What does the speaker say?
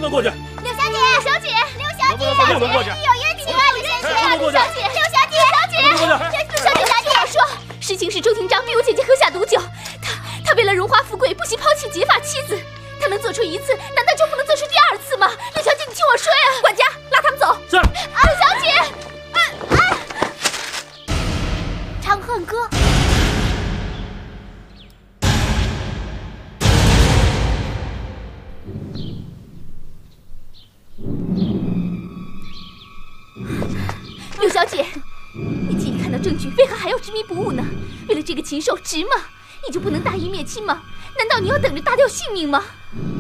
能过去。 柳小姐，柳小姐，柳小姐， 不能过去。 有冤情啊，柳小姐，柳小姐，柳小姐，柳小姐，我说，事情是周廷章逼我姐姐喝下毒酒，他为了荣华富贵，不惜抛弃结发妻子。他能做出一次，难道就不能做出第二次吗？柳小姐，你听我说呀！管家，拉他们走。 是。 柳小姐，长恨歌。柳小姐，你既已看到证据，为何还要执迷不悟呢？为了这个禽兽，值吗？你就不能大义灭亲吗？难道你要等着搭掉性命吗？